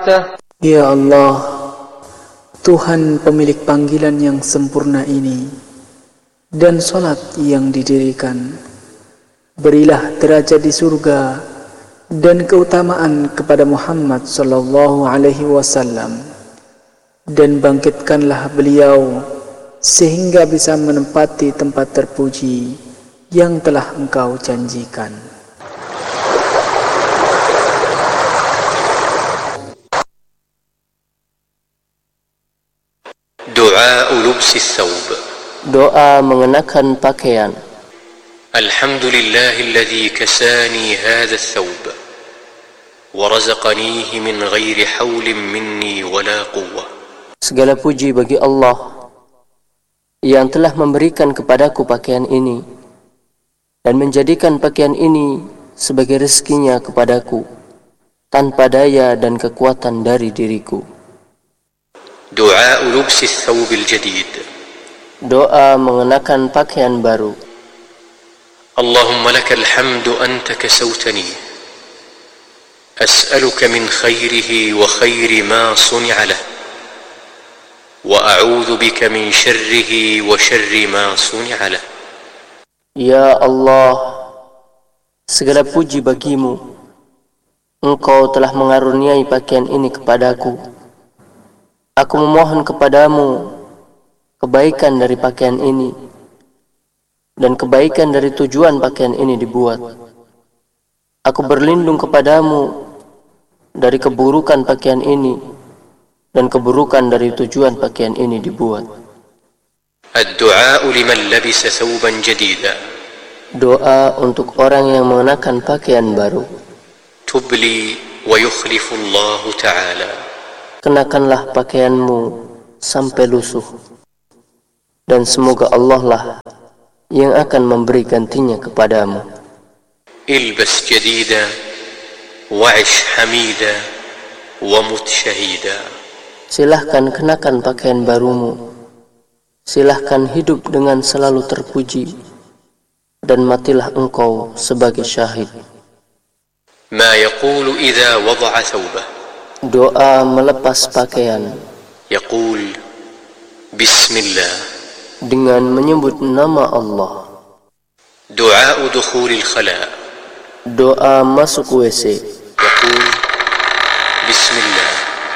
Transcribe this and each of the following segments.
وحده. Ya Allah, Tuhan pemilik panggilan yang sempurna ini dan salat yang didirikan, berilah derajat di surga dan keutamaan kepada Muhammad sallallahu alaihi wasallam, dan bangkitkanlah beliau sehingga bisa menempati tempat terpuji yang telah Engkau janjikan. Du'a lubsi thawb. Doa mengenakan pakaian. Alhamdulillahilladzi kasani hadha thawb wa razaqanihi min ghairi hawlin minni wala quwwah. Segala puji bagi Allah yang telah memberikan kepadaku pakaian ini dan menjadikan pakaian ini sebagai rezekinya kepadaku tanpa daya dan kekuatan dari diriku. Du'a lubsi thawbil jadid. Doa mengenakan pakaian baru. Allahumma lakal hamdu anta kasawtani. As'aluka min khairihi wa khairi ma suni'a lah. Wa a'udzu bika min syarrihi wa syarri ma suni'a lah. Ya Allah, segala puji bagimu. Engkau telah mengaruniai pakaian ini kepadaku. Aku memohon kepadamu kebaikan dari pakaian ini dan kebaikan dari tujuan pakaian ini dibuat. Aku berlindung kepadamu dari keburukan pakaian ini dan keburukan dari tujuan pakaian ini dibuat. Ad-du'a liman labisa thawban jadida. Doa untuk orang yang mengenakan pakaian baru. Tubli wa yukhlifu Allah Ta'ala. Kenakanlah pakaianmu sampai lusuh, dan semoga Allah lah yang akan memberi gantinya kepadamu. Ilbas jadida wa'ish hamida wa mut syahida. Silahkan kenakan pakaian barumu, silahkan hidup dengan selalu terpuji, dan matilah engkau sebagai syahid. Ma yaqulu idza wada'a thawbah. Doa melepas pakaian. Yaqul Bismillah. Dengan menyebut nama Allah. Du'a dukhulil khala. Doa masuk WC. Yaqul Bismillah.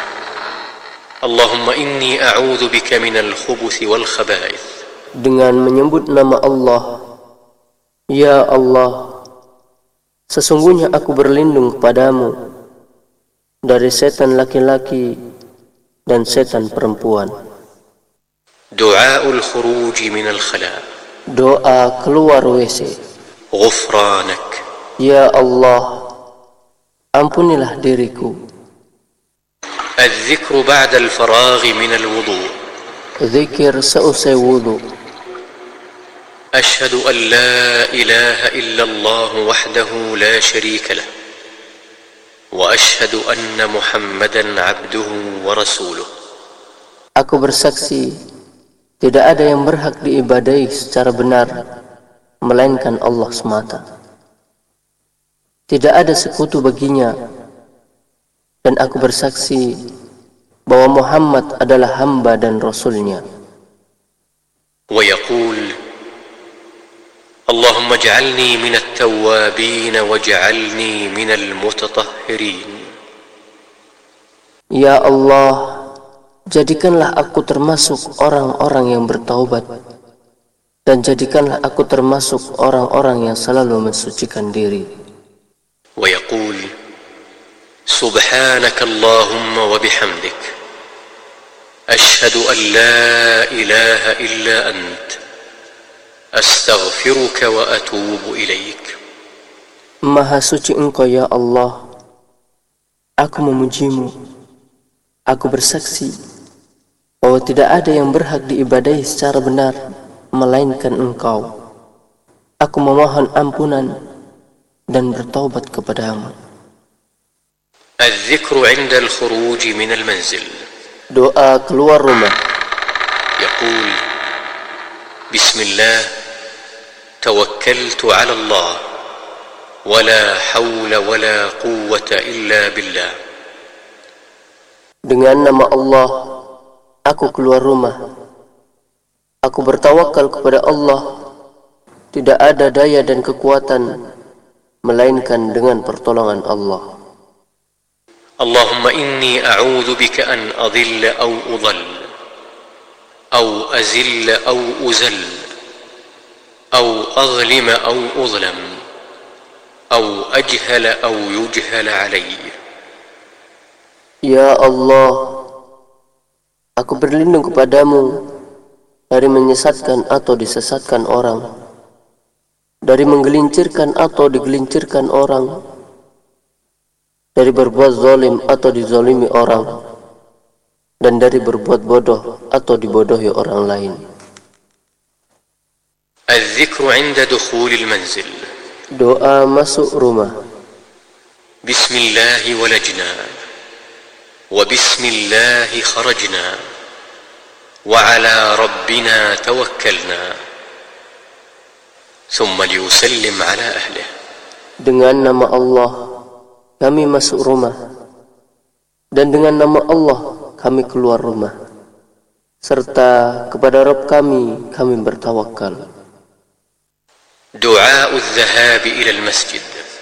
Allahumma inni a'udzu bika minal khubuthi wal khaba'ith. Dengan menyebut nama Allah. Ya Allah, sesungguhnya aku berlindung kepadamu dari setan laki-laki dan setan perempuan. Du'aul khuruj minal khala. Doa keluar WC. Ghufranak. Ya Allah, ampunilah diriku. Al-dhikru ba'da al-faragh minal wudu'. Zikir seusai wudu. Ashhadu an la ilaha illallah wahdahu la sharika lah. Wa ashhadu anna Muhammadan abduhu wa rasuluh. Aku bersaksi tidak ada yang berhak diibadahi secara benar melainkan Allah semata. Tidak ada sekutu baginya, dan aku bersaksi bahwa Muhammad adalah hamba dan rasulnya. Wa yaqul Allahumma ij'alni minat tawwabin waj'alni minal mutatahhirin. Ya Allah, jadikanlah aku termasuk orang-orang yang bertaubat, dan jadikanlah aku termasuk orang-orang yang selalu mensucikan diri. Wa yaqul Subhanaka Allahumma wa bihamdik Ashhadu an la ilaha illa ant Astaghfiruka wa atubu ilaik. Maha suci Engkau ya Allah, aku memujimu. Aku bersaksi bahwa tidak ada yang berhak diibadahi secara benar melainkan Engkau. Aku memohon ampunan dan bertaubat kepadamu. Al-dhikru 'inda al-khuruj min al-manzil. Doa keluar rumah. Yaqul Bismillah tawakkaltu 'ala Allah wa la hawla wa la quwwata illa billah. Dengan nama Allah, aku keluar rumah. Aku bertawakal kepada Allah. Tidak ada daya dan kekuatan melainkan dengan pertolongan Allah. Allahumma inni a'udzu bika an adilla aw udhall aw azilla aw uzall aw adhlima aw udhlam aw ajhala aw yujhala alayya. Ya Allah, aku berlindung kepadamu dari menyesatkan atau disesatkan orang, dari menggelincirkan atau digelincirkan orang, dari berbuat zalim atau dizalimi orang, dan dari berbuat bodoh atau dibodohi orang lain. Al-dhikru 'inda dukhulil manzil. Doa masuk rumah. Bismillah walajna wa bismillah kharajna wa ala rabbina tawakkalna thumma liyusallim ala ahlihi. Dengan nama Allah kami masuk rumah, dan dengan nama Allah kami keluar rumah, serta kepada Rabb kami bertawakal. Du'a adh-dhahab ila al-masjid.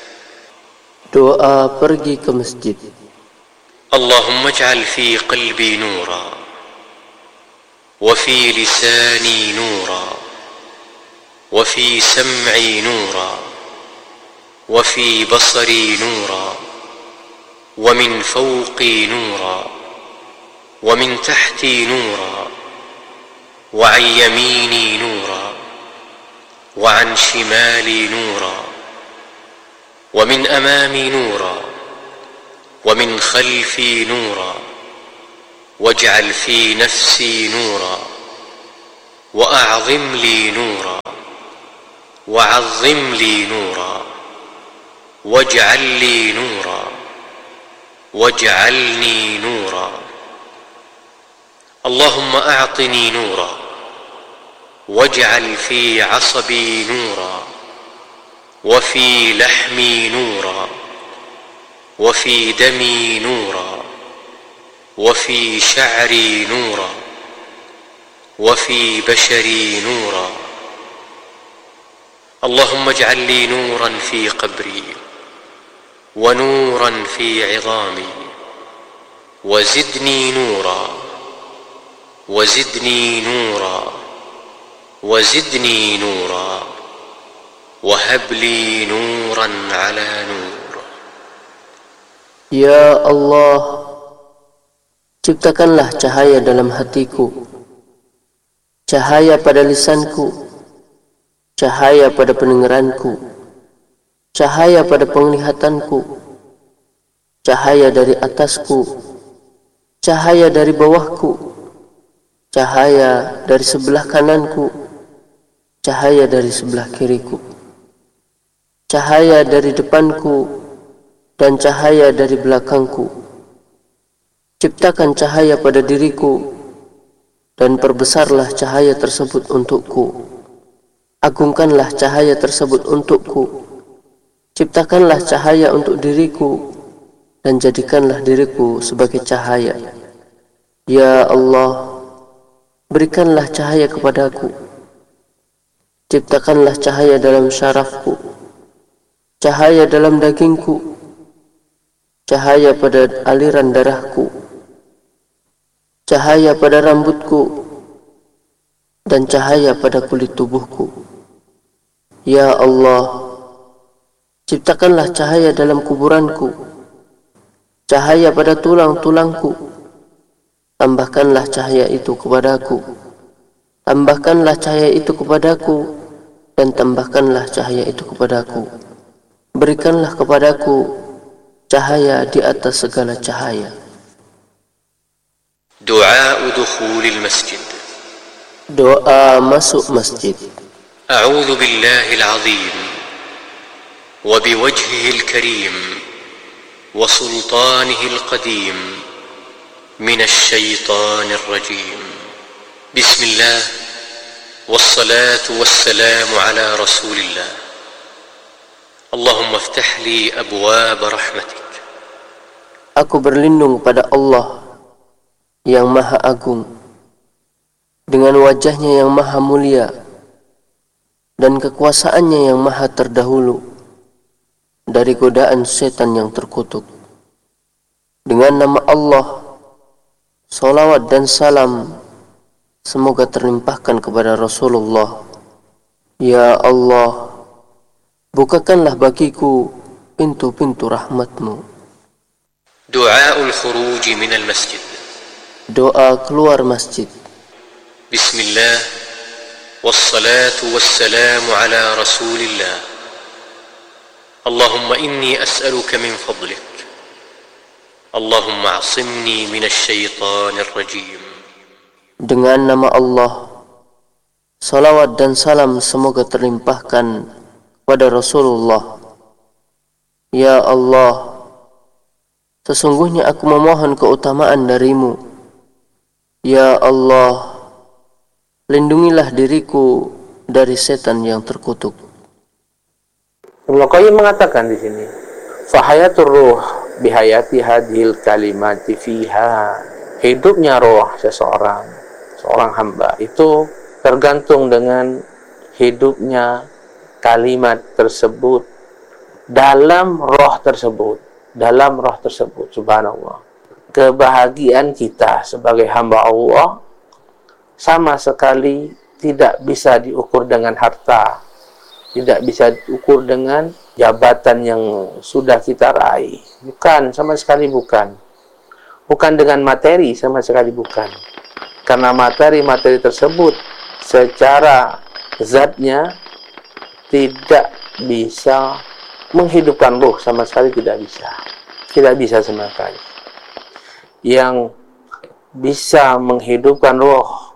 Doa pergi ke masjid. Allahumma ij'al fi qalbi nura wa fi lisani nura wa fi sam'i nura wa fi basari nura wa min fawqi nura wa min tahti nura wa 'an yamini nura wa 'an shimali nura wa min amami nura ومن خلفي نورا واجعل في نفسي نورا وأعظم لي نورا وعظم لي نورا واجعل لي نورا واجعلني نورا اللهم أعطني نورا واجعل في عصبي نورا وفي لحمي نورا وفي دمي نورا وفي شعري نورا وفي بشري نورا اللهم اجعل لي نورا في قبري ونورا في عظامي وزدني نورا وزدني نورا وزدني نورا وهب لي نورا على نور. Ya Allah, ciptakanlah cahaya dalam hatiku, cahaya pada lisanku, cahaya pada pendengaranku, cahaya pada penglihatanku, cahaya dari atasku, cahaya dari bawahku, cahaya dari sebelah kananku, cahaya dari sebelah kiriku, cahaya dari depanku, dan cahaya dari belakangku. Ciptakan cahaya pada diriku, dan perbesarlah cahaya tersebut untukku. Agungkanlah cahaya tersebut untukku. Ciptakanlah cahaya untuk diriku, dan jadikanlah diriku sebagai cahaya. Ya Allah, berikanlah cahaya kepadaku. Ciptakanlah cahaya dalam syarafku, cahaya dalam dagingku, cahaya pada aliran darahku, cahaya pada rambutku, dan cahaya pada kulit tubuhku. Ya Allah, ciptakanlah cahaya dalam kuburanku, cahaya pada tulang-tulangku. Tambahkanlah cahaya itu kepadaku, tambahkanlah cahaya itu kepadaku, dan tambahkanlah cahaya itu kepadaku. Berikanlah kepadaku cahaya di atas segala cahaya. Du'a dukhulil masjid. Doa masuk masjid. A'udzu billahil azim wa biwajhihil karim wa sultanihil qadim minasy syaithanir rajim. Bismillah wassalatu wassalamu ala Rasulillah. Allahumma iftah li abwaab rahmatik. Aku berlindung pada Allah yang maha agung, dengan wajahnya yang maha mulia dan kekuasaannya yang maha terdahulu dari godaan setan yang terkutuk. Dengan nama Allah, salawat dan salam semoga terlimpahkan kepada Rasulullah. Ya Allah, bukakanlah bagiku pintu-pintu rahmat-Mu. دعاء الخروج من المسجد. Doa keluar masjid. بسم الله والصلاة والسلام على رسول الله. اللهم إني أسألك من فضلك. اللهم اعصمني من الشيطان الرجيم. Dengan nama Allah, salawat dan salam semoga terlimpahkan kepada Rasulullah. Ya Allah, sesungguhnya aku memohon keutamaan darimu. Ya Allah, lindungilah diriku dari setan yang terkutuk. Ibnu Qayyim mengatakan di sini, fahayatur ruh bihayati hadhil kalimati fiha. Hidupnya roh seorang hamba itu tergantung dengan hidupnya kalimat tersebut dalam roh tersebut. Subhanallah. Kebahagiaan kita sebagai hamba Allah sama sekali tidak bisa diukur dengan harta, tidak bisa diukur dengan jabatan yang sudah kita raih. Bukan, sama sekali bukan. Bukan dengan materi, sama sekali bukan. Karena materi-materi tersebut secara zatnya tidak bisa menghidupkan ruh, sama sekali tidak bisa. Tidak bisa sama sekali. Yang bisa menghidupkan ruh,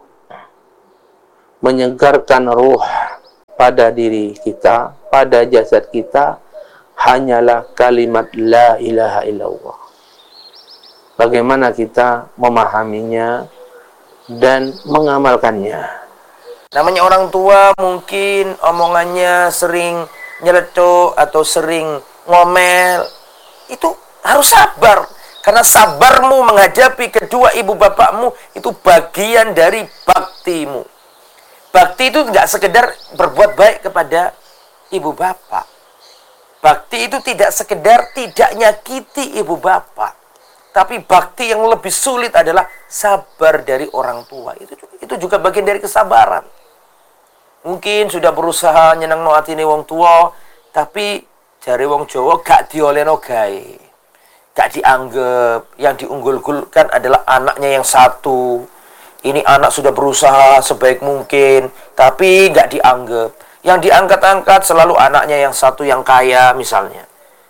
menyegarkan ruh pada diri kita, pada jasad kita, hanyalah kalimat la ilaha illallah. Bagaimana kita memahaminya dan mengamalkannya. Namanya orang tua mungkin omongannya sering nyeletuk atau sering ngomel. Itu harus sabar. Karena sabarmu menghadapi kedua ibu bapakmu itu bagian dari baktimu. Bakti itu tidak sekedar berbuat baik kepada ibu bapak. Bakti itu tidak sekedar tidak nyakiti ibu bapak. Tapi bakti yang lebih sulit adalah sabar dari orang tua. Itu juga bagian dari kesabaran. Mungkin sudah berusaha nyenengno atine wong tua, tapi jare wong Jawa gak diolehno gawe. Gak dianggap. Yang diunggul-unggulkan adalah anaknya yang satu. Ini anak sudah berusaha sebaik mungkin, tapi gak dianggap. Yang diangkat-angkat selalu anaknya yang satu yang kaya misalnya.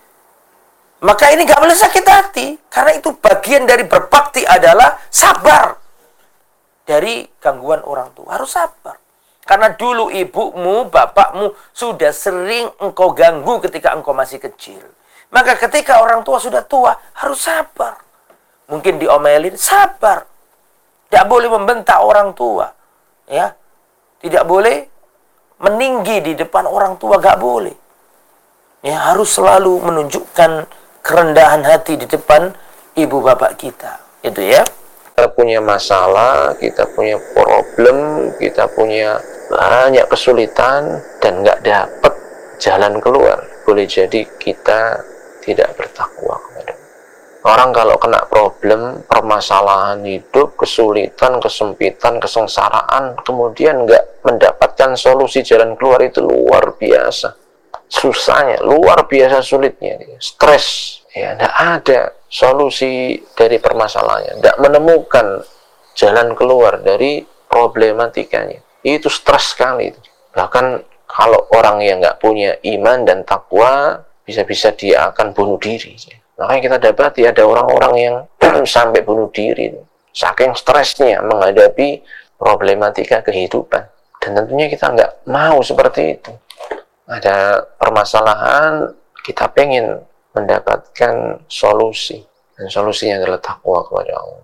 Maka ini gak boleh sakit hati. Karena itu bagian dari berbakti adalah sabar. Dari gangguan orang tua. Harus sabar. Karena dulu ibumu, bapakmu sudah sering engkau ganggu ketika engkau masih kecil. Maka ketika orang tua sudah tua, harus sabar. Mungkin diomelin, sabar. Tidak boleh membentak orang tua. Ya, tidak boleh meninggi di depan orang tua, gak boleh. Ya, harus selalu menunjukkan kerendahan hati di depan ibu bapak kita. Itu ya. Kita punya masalah, kita punya problem, kita punya banyak kesulitan dan nggak dapat jalan keluar. Boleh jadi kita tidak bertakwa kepada orang. Kalau kena problem, permasalahan hidup, kesulitan, kesempitan, kesengsaraan, kemudian nggak mendapatkan solusi jalan keluar, itu luar biasa susahnya, luar biasa sulitnya, stres. Ya, nggak ada solusi dari permasalahannya, nggak menemukan jalan keluar dari problematikanya. Itu stres sekali. Bahkan kalau orang yang nggak punya iman dan takwa, bisa-bisa dia akan bunuh diri. Makanya kita dapati ada orang-orang yang sampai bunuh diri, saking stresnya menghadapi problematika kehidupan. Dan tentunya kita nggak mau seperti itu. Ada permasalahan, kita pengen mendapatkan solusi. Dan solusinya adalah takwa kepada Allah.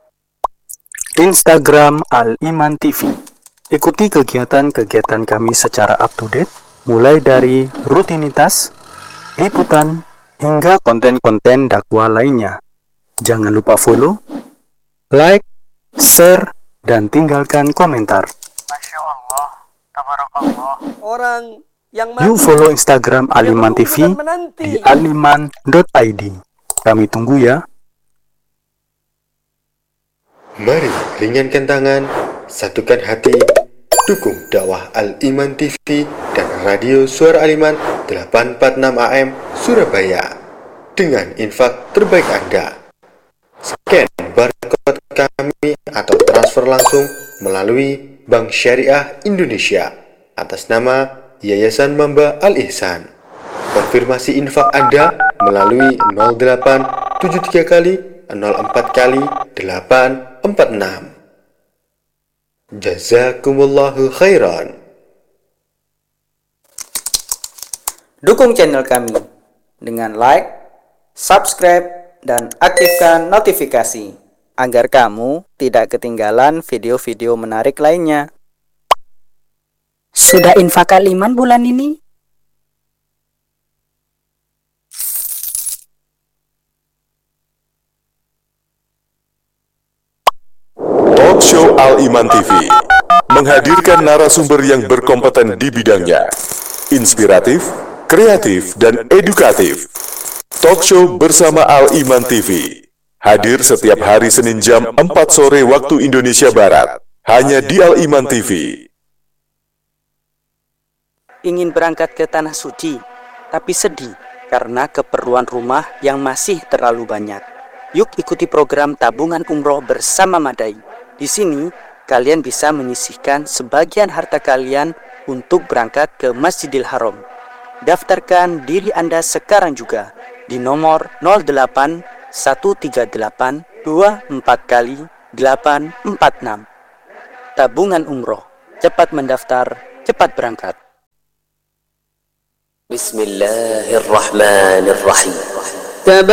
Instagram Al-Iman TV. Ikuti kegiatan-kegiatan kami secara up-to-date, mulai dari rutinitas, liputan, hingga konten-konten dakwah lainnya. Jangan lupa follow, like, share, dan tinggalkan komentar. Masya Allah, tabarakallah. Orang yang Yuk follow Instagram Aliman TV di aliman.id. Kami tunggu ya. Mari ringankan tangan, satukan hati, dukung dakwah Al-Iman TV dan Radio Suara Aliman 846 AM Surabaya dengan infak terbaik Anda. Scan barcode kami atau transfer langsung melalui Bank Syariah Indonesia atas nama Yayasan Mamba Al-Ihsan. Konfirmasi infak Anda melalui 0873 kali 04 kali 846. Jazakumullahu khairan. Dukung channel kami dengan like, subscribe, dan aktifkan notifikasi agar kamu tidak ketinggalan video-video menarik lainnya. Sudah infak Al-Iman bulan ini? Talkshow Al-Iman TV menghadirkan narasumber yang berkompeten di bidangnya, inspiratif, kreatif, dan edukatif. Talkshow bersama Al-Iman TV hadir setiap hari Senin jam 4 sore waktu Indonesia Barat, hanya di Al-Iman TV. Ingin berangkat ke Tanah Suci, tapi sedih karena keperluan rumah yang masih terlalu banyak. Yuk ikuti program tabungan umroh bersama Madai. Di sini, kalian bisa menyisihkan sebagian harta kalian untuk berangkat ke Masjidil Haram. Daftarkan diri Anda sekarang juga di nomor 08 138 24 kali 846. Tabungan umroh, cepat mendaftar, cepat berangkat. Bismillahirrahmanirrahim.